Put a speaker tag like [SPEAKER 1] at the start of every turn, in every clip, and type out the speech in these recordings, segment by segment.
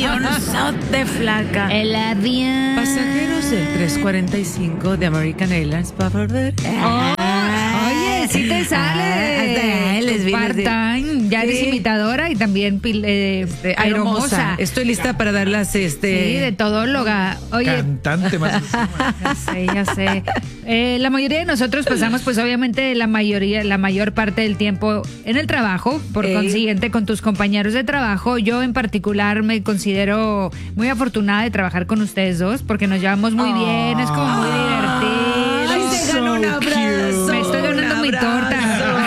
[SPEAKER 1] avionzote, flaca.
[SPEAKER 2] El avión.
[SPEAKER 1] Pasajeros del 345 de American Airlines, por favor.
[SPEAKER 2] Oye, sí te sale. Part-time, ya eres imitadora y también
[SPEAKER 1] aeromoza. Estoy lista para dar las
[SPEAKER 2] Sí, de todóloga. Oye,
[SPEAKER 3] Cantante más.
[SPEAKER 2] ya sé. La mayoría de nosotros pasamos, pues obviamente la mayor parte del tiempo en el trabajo, por consiguiente con tus compañeros de trabajo. Yo en particular me considero muy afortunada de trabajar con ustedes dos porque nos llevamos muy bien, es como muy divertido.
[SPEAKER 1] Ay, se ganó un abrazo.
[SPEAKER 2] Me estoy ganando mi torta.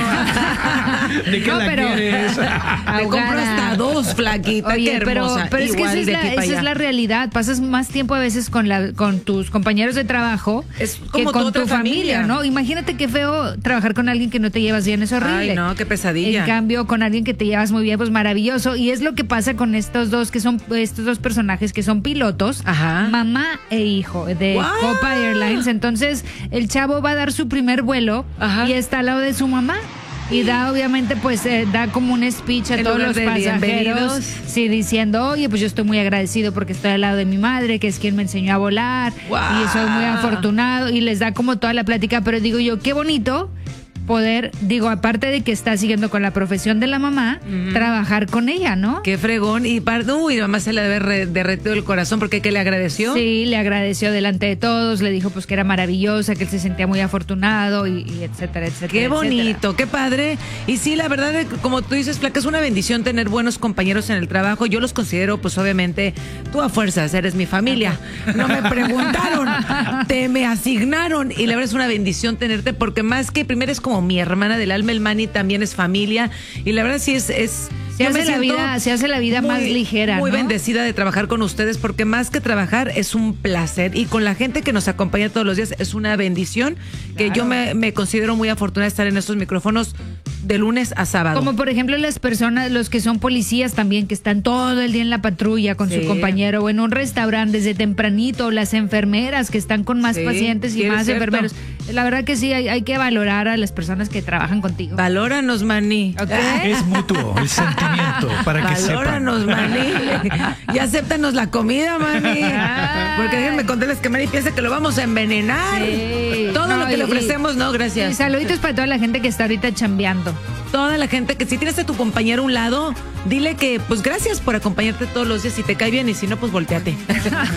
[SPEAKER 3] ¿De qué
[SPEAKER 2] No,
[SPEAKER 3] la
[SPEAKER 2] pero-
[SPEAKER 3] quieres?
[SPEAKER 1] Te compro hasta dos, flaquita.
[SPEAKER 2] Oye,
[SPEAKER 1] qué hermosa.
[SPEAKER 2] pero es que
[SPEAKER 1] Igual
[SPEAKER 2] esa
[SPEAKER 1] de aquí para
[SPEAKER 2] es
[SPEAKER 1] allá.
[SPEAKER 2] la realidad. Pasas más tiempo a veces con tus compañeros de trabajo
[SPEAKER 1] Es
[SPEAKER 2] que
[SPEAKER 1] como
[SPEAKER 2] con
[SPEAKER 1] tu otra
[SPEAKER 2] tu familia,
[SPEAKER 1] familia.
[SPEAKER 2] ¿no? Imagínate qué feo trabajar con alguien que no te llevas bien, es horrible.
[SPEAKER 1] Ay, no, qué pesadilla.
[SPEAKER 2] En cambio, con alguien que te llevas muy bien, pues maravilloso. Y es lo que pasa con estos dos personajes que son pilotos,
[SPEAKER 1] Ajá.
[SPEAKER 2] mamá e hijo de
[SPEAKER 1] ¡Guau!
[SPEAKER 2] Copa Airlines. Entonces, el chavo va a dar su primer vuelo
[SPEAKER 1] Ajá.
[SPEAKER 2] y está al lado de su mamá. Y da, obviamente, pues da como un speech a
[SPEAKER 1] En
[SPEAKER 2] todos
[SPEAKER 1] lugar
[SPEAKER 2] los
[SPEAKER 1] de
[SPEAKER 2] pasajeros.
[SPEAKER 1] bienvenidos.
[SPEAKER 2] Sí, diciendo, oye, pues yo estoy muy agradecido porque estoy al lado de mi madre, que es quien me enseñó a volar.
[SPEAKER 1] ¡Guau!
[SPEAKER 2] Y soy muy afortunado. Y les da como toda la plática, pero digo yo, qué bonito poder, aparte de que está siguiendo con la profesión de la mamá, trabajar con ella, ¿no?
[SPEAKER 1] Qué fregón. Y mamá se le debe haber derretido el corazón porque que le agradeció.
[SPEAKER 2] Sí, le agradeció delante de todos, le dijo pues que era maravillosa, que él se sentía muy afortunado y etcétera, etcétera.
[SPEAKER 1] Qué bonito,
[SPEAKER 2] etcétera.
[SPEAKER 1] qué padre. Y sí, la verdad, como tú dices, Flaca, es una bendición tener buenos compañeros en el trabajo. Yo los considero, pues obviamente, tú a fuerzas eres mi familia. No me preguntaron, te me asignaron. Y la verdad es una bendición tenerte porque más que primero es como mi hermana del alma, el Manny también es familia. Y la verdad sí es
[SPEAKER 2] Se
[SPEAKER 1] yo me
[SPEAKER 2] hace la vida
[SPEAKER 1] muy,
[SPEAKER 2] más ligera,
[SPEAKER 1] muy
[SPEAKER 2] ¿no?
[SPEAKER 1] bendecida de trabajar con ustedes porque más que trabajar es un placer y con la gente que nos acompaña todos los días es una bendición que yo me considero muy afortunada de estar en estos micrófonos de lunes a sábado.
[SPEAKER 2] Como por ejemplo las personas, los que son policías también, que están todo el día en la patrulla con
[SPEAKER 1] Sí.
[SPEAKER 2] su compañero o en un restaurante desde tempranito, las enfermeras que están con más
[SPEAKER 1] Sí,
[SPEAKER 2] pacientes y
[SPEAKER 1] sí, es
[SPEAKER 2] más
[SPEAKER 1] cierto.
[SPEAKER 2] enfermeros. La verdad que sí, hay que valorar a las personas que trabajan contigo.
[SPEAKER 1] Valóranos, Manny.
[SPEAKER 2] ¿Ok?
[SPEAKER 3] Es mutuo el sentimiento, para que sepan.
[SPEAKER 1] Valóranos, Manny. Y acéptanos la comida, Manny. Porque déjenme contarles que Manny piensa que lo vamos a envenenar.
[SPEAKER 2] Sí.
[SPEAKER 1] Todo
[SPEAKER 2] No,
[SPEAKER 1] lo que le
[SPEAKER 2] y-
[SPEAKER 1] ofrecemos, no,
[SPEAKER 2] Y
[SPEAKER 1] gracias.
[SPEAKER 2] saluditos para toda la gente que está ahorita chambeando.
[SPEAKER 1] Toda la gente que si tienes a tu compañero a un lado, dile que pues gracias por acompañarte todos los días si te cae bien y si no, pues volteate.